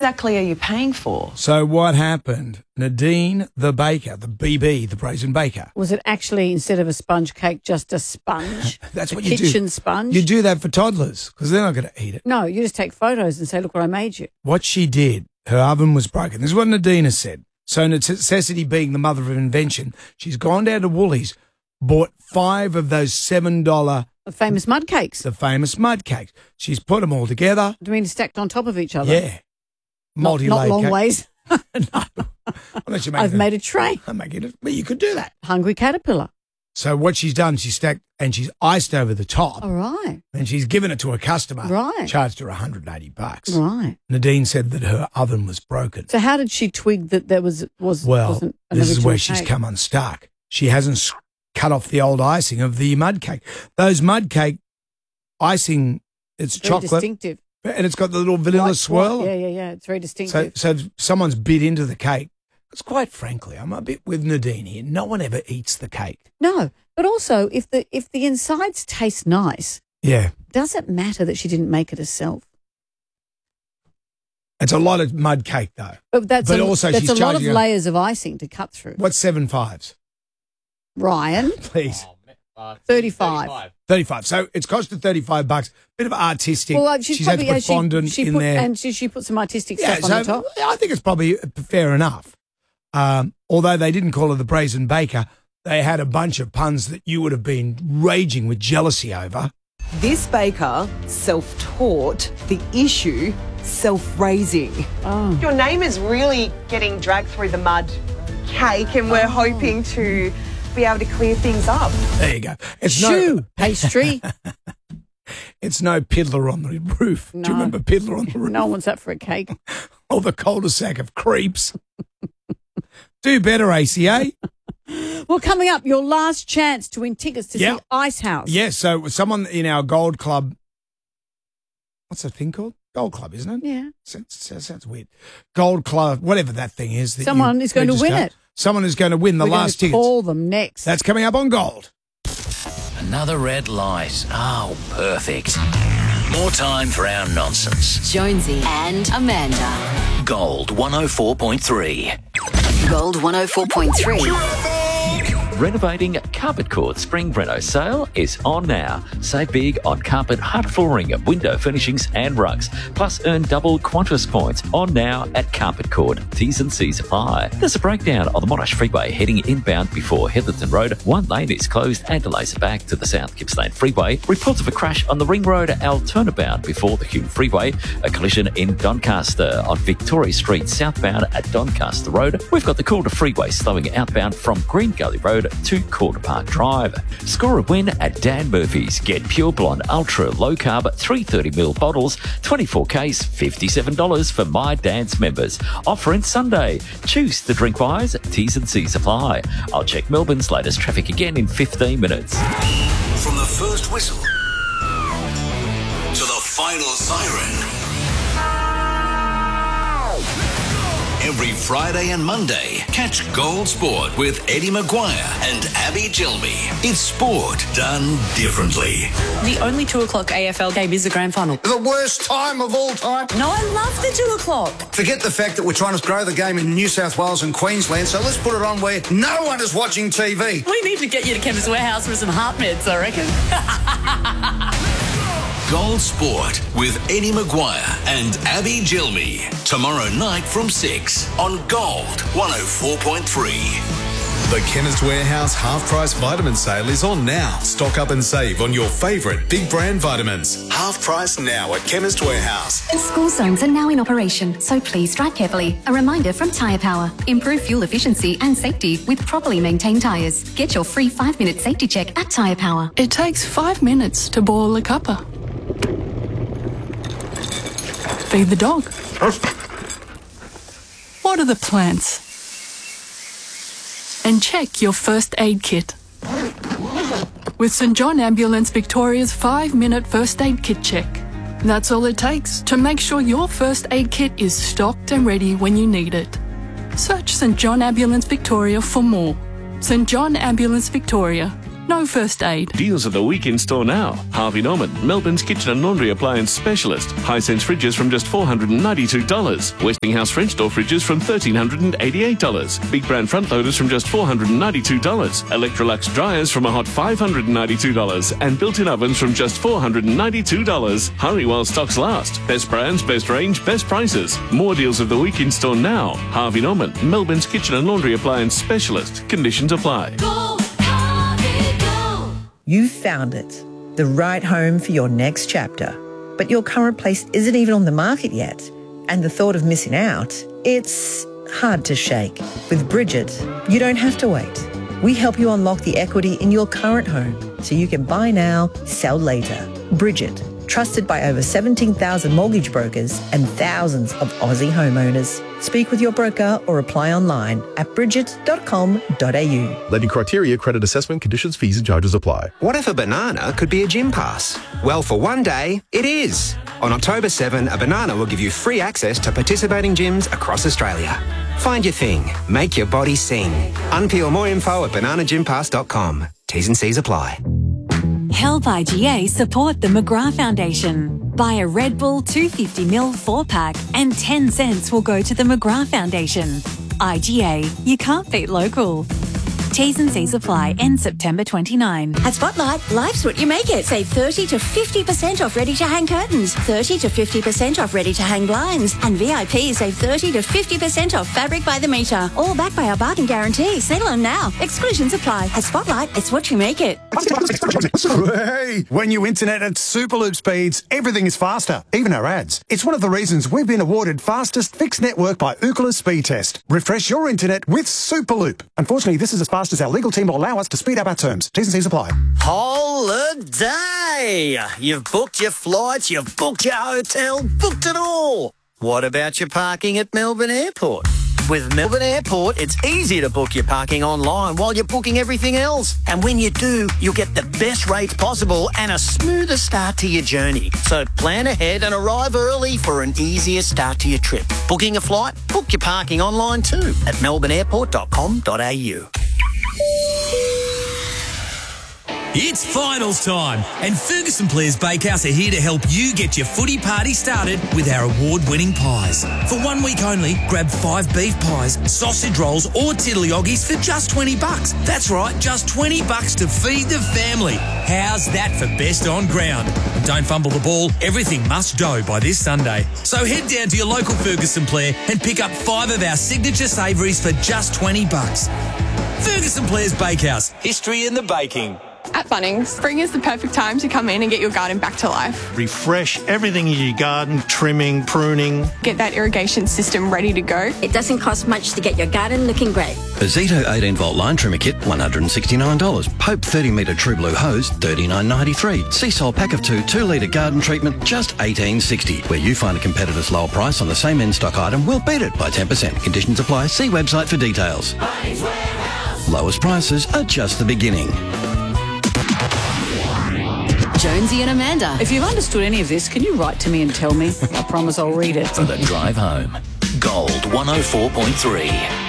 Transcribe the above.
exactly are you paying for? So what happened? Nadine, the baker, the BB, the brazen baker. Was it actually, instead of a sponge cake, just a sponge? That's what you you do. Kitchen sponge? You do that for toddlers because they're not going to eat it. No, you just take photos and say, look what I made you. What she did, her oven was broken. This is what Nadine has said. So necessity being the mother of invention, she's gone down to Woolies, bought 5 of those $7... The famous mud cakes. The famous mud cakes. She's put them all together. Do you mean stacked on top of each other? Yeah. Not long ways. No. Unless you make I've made a tray. I'm making it. But you could do that. Hungry caterpillar. So what she's done, she's stacked and she's iced over the top. All right. And she's given it to a customer. Right. Charged her $180. Right. Nadine said that her oven was broken. So how did she twig that there wasn't an this is where original she's cake? come unstuck. She hasn't cut off the old icing of the mud cake. Those mud cake icing, it's Very chocolate. distinctive. And it's got the little vanilla White swirl. Yeah. It's very distinctive. So someone's bit into the cake. Because quite frankly, I'm a bit with Nadine here. No one ever eats the cake. No, but also if the insides taste nice, Yeah. does it matter that she didn't make it herself? It's a lot of mud cake, though. But also that's she's a lot of charging layers of icing to cut through. What's 7 5s? Ryan, Please. 35. 35. So it's cost her $35. Bit of artistic. Well, she's had to put fondant in there. And she put some artistic stuff on the top. I think it's probably fair enough. Although they didn't call her the brazen baker, they had a bunch of puns that you would have been raging with jealousy over. This baker self-taught, the issue self-raising. Oh. Your name is really getting dragged through the mud cake, and we're hoping to be able to clear things up. There you go. It's Shoe pastry. It's no Piddler on the Roof. No. Do you remember Piddler on the Roof? No one wants that for a cake. Or the cul-de-sac of creeps. Do better, ACA. Well, coming up, your last chance to win tickets to Yeah. see Ice House. Yes, so someone in our Gold Club, what's that thing called? Gold Club, isn't it? Yeah. Sounds weird. Gold Club, whatever that thing is. That Someone you is going to win register. it. Someone is going to win the We're last going to tickets. call them next. That's coming up on Gold. Another red light. Oh, perfect. More time for our nonsense. Jonesy and Amanda. Gold 104.3. Gold 104.3. Renovating Carpet Court Spring Reno sale is on now. Save big on carpet, hard flooring, window furnishings and rugs. Plus earn double Qantas points on now at Carpet Court. T's and C's apply. There's a breakdown on the Monash Freeway heading inbound before Heatherton Road. One lane is closed and delays it back to the South Gippsland Freeway. Reports of a crash on the Ring Road Altona bound before the Hume Freeway. A collision in Doncaster on Victoria Street southbound at Doncaster Road. We've got the Calder Freeway slowing outbound from Green Gully Road to Calder Park Drive. Score a win at Dan Murphy's. Get Pure Blonde Ultra Low Carb 330ml bottles, 24 case, $57 for My Dan's members. Offer in Sunday. Choose the drink wise. T's and C's apply. I'll check Melbourne's latest traffic again in 15 minutes. From the first whistle to the final siren. Every Friday and Monday, catch Gold Sport with Eddie Maguire and Abby Gilby. It's sport done differently. The only 2 o'clock AFL game is the grand final. The worst time of all time. No, I love the 2 o'clock. Forget the fact that we're trying to grow the game in New South Wales and Queensland, so let's put it on where no one is watching TV. We need to get you to Chemist Warehouse for some heart meds, I reckon. Gold Sport with Eddie Maguire and Abby Gilby. Tomorrow night from 6 on Gold 104.3. The Chemist Warehouse half-price vitamin sale is on now. Stock up and save on your favourite big brand vitamins. Half price now at Chemist Warehouse. School zones are now in operation, so please drive carefully. A reminder from Tyre Power. Improve fuel efficiency and safety with properly maintained tyres. Get your free 5-minute safety check at Tyre Power. It takes 5 minutes to boil a cuppa. Feed the dog. Water the plants. And check your first aid kit. With St John Ambulance Victoria's 5-minute first aid kit check. That's all it takes to make sure your first aid kit is stocked and ready when you need it. Search St John Ambulance Victoria for more. St John Ambulance Victoria. no first aid. Deals of the week in store now. Harvey Norman, Melbourne's kitchen and laundry appliance specialist. Hisense fridges from just $492. Westinghouse French door fridges from $1,388. Big brand front loaders from just $492. Electrolux dryers from a hot $592. And built-in ovens from just $492. Hurry while stocks last. Best brands, best range, best prices. More deals of the week in store now. Harvey Norman, Melbourne's kitchen and laundry appliance specialist. Conditions apply. You've found it, the right home for your next chapter. But your current place isn't even on the market yet. And the thought of missing out, it's hard to shake. With Bridget, you don't have to wait. We help you unlock the equity in your current home so you can buy now, sell later. Bridget, trusted by over 17,000 mortgage brokers and thousands of Aussie homeowners. Speak with your broker or apply online at bridget.com.au. Lending criteria, credit assessment, conditions, fees and charges apply. What if a banana could be a gym pass? Well, for one day, it is. On October 7, a banana will give you free access to participating gyms across Australia. Find your thing. Make your body sing. Unpeel more info at bananagympass.com. T's and C's apply. Help IGA support the McGrath Foundation. Buy a Red Bull 250ml 4-pack and 10 cents will go to the McGrath Foundation. IGA, you can't beat local. T's and C's apply. End September 29. At Spotlight, life's what you make it. Save 30 to 50% off ready-to-hang curtains, 30 to 50% off ready-to-hang blinds, and VIP save 30 to 50% off fabric by the metre. All backed by our bargain guarantee. Settle on now. Exclusions apply. At Spotlight, it's what you make it. Hey, when you internet at Superloop speeds, everything is faster, even our ads. It's one of the reasons we've been awarded fastest fixed network by Ookla Speed Test. Refresh your internet with Superloop. Unfortunately, this is as fast as our legal team will allow us to speed up our terms. T's and C's apply. Holiday! You've booked your flights, you've booked your hotel, booked it all. What about your parking at Melbourne Airport? With Melbourne Airport, it's easy to book your parking online while you're booking everything else. And when you do, you'll get the best rates possible and a smoother start to your journey. So plan ahead and arrive early for an easier start to your trip. Booking a flight? Book your parking online too at melbourneairport.com.au. It's finals time, and Ferguson Players Bakehouse are here to help you get your footy party started with our award-winning pies. For 1 week only, grab 5 beef pies, sausage rolls or tiddlyoggies for just $20. That's right, just $20 to feed the family. How's that for best on ground? And don't fumble the ball, everything must dough by this Sunday. So head down to your local Ferguson Player and pick up 5 of our signature savouries for just $20. Ferguson Players Bakehouse, history in the baking. At Bunnings, spring is the perfect time to come in and get your garden back to life. Refresh everything in your garden, trimming, pruning. Get that irrigation system ready to go. It doesn't cost much to get your garden looking great. A Zito 18-volt line trimmer kit, $169. Pope 30-metre True Blue hose, $39.93. Seasol pack of 2 2-litre garden treatment, just $18.60. Where you find a competitor's lower price on the same in-stock item, we'll beat it by 10%. Conditions apply. See website for details. Lowest prices are just the beginning. Jonesy and Amanda. If you've understood any of this, can you write to me and tell me? I promise I'll read it. For the drive home, Gold 104.3.